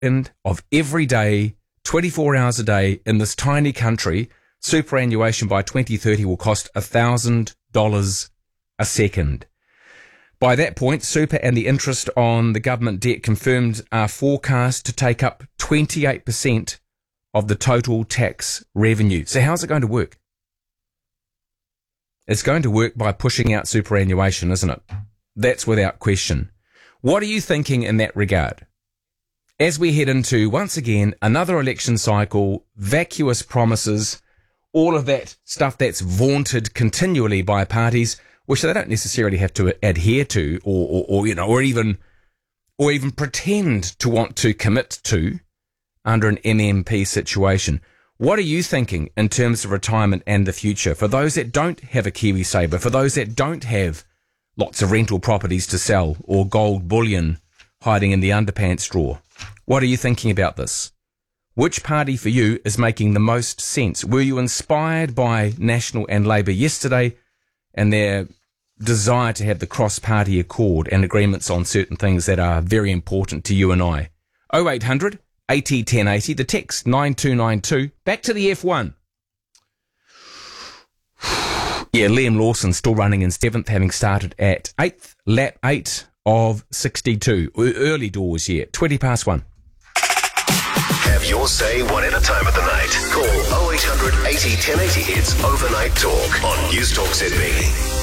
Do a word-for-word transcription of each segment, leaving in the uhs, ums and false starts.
second of every day, twenty-four hours a day in this tiny country, superannuation by twenty thirty will cost one thousand dollars a second. By that point, super and the interest on the government debt confirmed are forecast to take up twenty-eight percent of the total tax revenue. So how's it going to work? It's going to work by pushing out superannuation, isn't it? That's without question. What are you thinking in that regard? As we head into, once again, another election cycle, vacuous promises, all of that stuff that's vaunted continually by parties, which they don't necessarily have to adhere to or, or, or, you know, or even, or even pretend to want to commit to under an M M P situation. What are you thinking in terms of retirement and the future? For those that don't have a KiwiSaver, for those that don't have lots of rental properties to sell or gold bullion hiding in the underpants drawer, what are you thinking about this? Which party for you is making the most sense? Were you inspired by National and Labour yesterday and their desire to have the cross-party accord and agreements on certain things that are very important to you and I? oh eight hundred, eighty, ten eighty, the text nine two nine two. Back to the F one. Yeah, Liam Lawson still running in seventh, having started at eighth, lap eight of sixty-two. Early doors, yeah, twenty past one. Have your say one at a time of the night. Call oh eight hundred, eighty, ten eighty. It's Overnight Talk on News Talk Z B.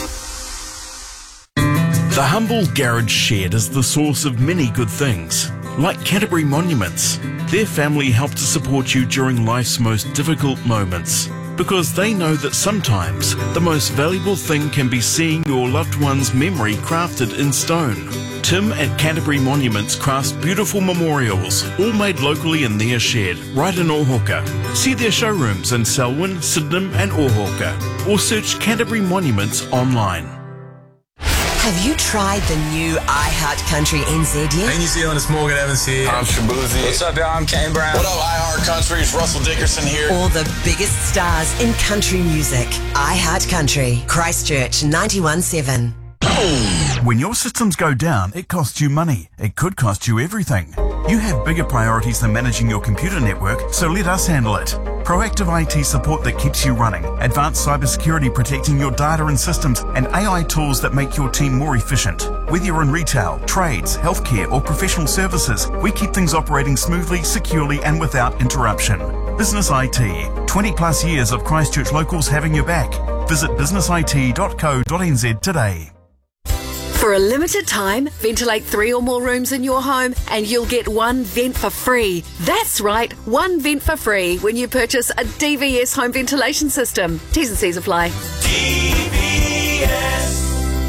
The humble garage shed is the source of many good things, like Canterbury Monuments. Their family help to support you during life's most difficult moments, because they know that sometimes the most valuable thing can be seeing your loved one's memory crafted in stone. Tim at Canterbury Monuments crafts beautiful memorials, all made locally in their shed, right in Ohauka. See their showrooms in Selwyn, Sydenham and Ohauka, or search Canterbury Monuments online. Have you tried the new iHeart Country N Z yet? Hey New Zealand, it's Morgan Evans here. I'm Shabuzi. What's up, y'all? I'm Kane Brown. What up, iHeart Country? It's Russell Dickerson here. All the biggest stars in country music. iHeart Country, Christchurch ninety-one seven. When your systems go down, it costs you money. It could cost you everything. You have bigger priorities than managing your computer network, so let us handle it. Proactive I T support that keeps you running, advanced cybersecurity protecting your data and systems, and A I tools that make your team more efficient. Whether you're in retail, trades, healthcare, or professional services, we keep things operating smoothly, securely, and without interruption. Business I T, twenty plus years of Christchurch locals having your back. Visit business I T dot co dot n z today. For a limited time, ventilate three or more rooms in your home and you'll get one vent for free. That's right, one vent for free when you purchase a D V S home ventilation system. T's and C's apply. D V S.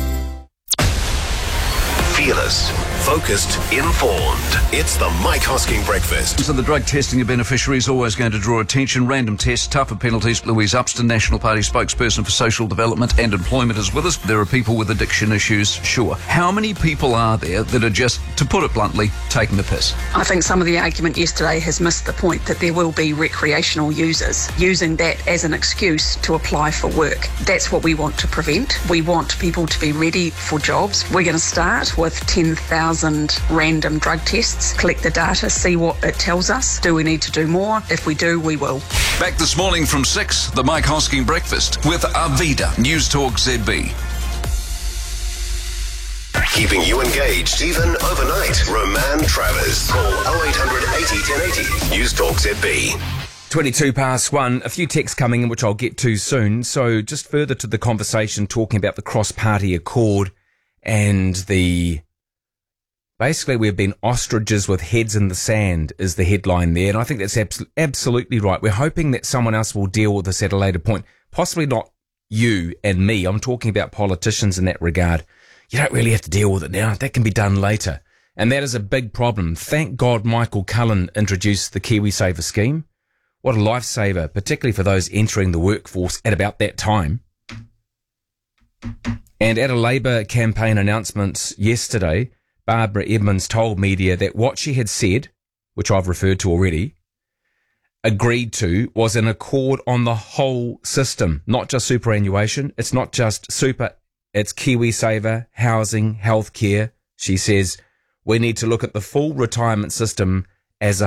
Fearless, focused, informed. It's the Mike Hosking Breakfast. So the drug testing of beneficiaries is always going to draw attention. Random tests, tougher penalties. Louise Upston, National Party spokesperson for social development and employment, is with us. There are people with addiction issues, sure. How many people are there that are just, to put it bluntly, taking the piss? I think some of the argument yesterday has missed the point that there will be recreational users using that as an excuse to apply for work. That's what we want to prevent. We want people to be ready for jobs. We're going to start with ten thousand random drug tests, collect the data, see what it tells us. Do we need to do more? If we do, we will. Back this morning from six, the Mike Hosking Breakfast with Arvida, News Talk Z B. Keeping you engaged even overnight. Roman Travers. Call oh eight hundred, eighty, ten eighty. News Talk Z B. twenty-two past one. A few texts coming in, which I'll get to soon. So just further to the conversation, talking about the cross-party accord and the... Basically, we've been ostriches with heads in the sand is the headline there. And I think that's abs- absolutely right. We're hoping that someone else will deal with this at a later point. Possibly not you and me. I'm talking about politicians in that regard. You don't really have to deal with it now. That can be done later. And that is a big problem. Thank God Michael Cullen introduced the KiwiSaver scheme. What a lifesaver, particularly for those entering the workforce at about that time. And at a Labour campaign announcement yesterday, Barbara Edmonds told media that what she had said, which I've referred to already, agreed to, was an accord on the whole system, not just superannuation. It's not just super, it's KiwiSaver, housing, healthcare. She says we need to look at the full retirement system as a